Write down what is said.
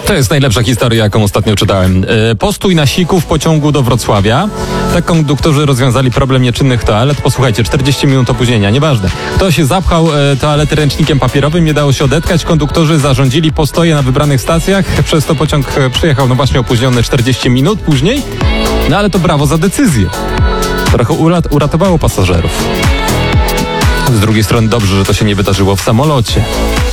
To jest najlepsza historia, jaką ostatnio czytałem. Postój na siku w pociągu do Wrocławia. Tak konduktorzy rozwiązali problem nieczynnych toalet. Posłuchajcie, 40 minut opóźnienia, nieważne. Ktoś zapchał toalety ręcznikiem papierowym, nie dało się odetkać. Konduktorzy zarządzili postoje na wybranych stacjach. Przez to pociąg przyjechał, właśnie opóźniony 40 minut później. No ale to brawo za decyzję. Trochę uratowało pasażerów. Z drugiej strony dobrze, że to się nie wydarzyło w samolocie.